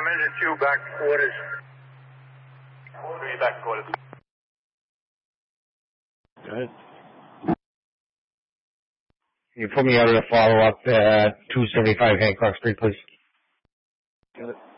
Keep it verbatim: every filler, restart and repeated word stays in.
I'm engine two, back to quarters. Three, back to quarters. Good. Can you put me out of the follow-up, uh, two seventy-five Hancock Street, please? Got it.